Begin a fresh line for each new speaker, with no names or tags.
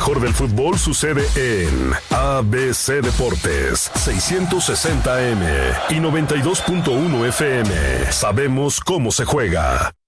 mejor del fútbol sucede en ABC Deportes, 660M y 92.1 FM. Sabemos cómo se juega.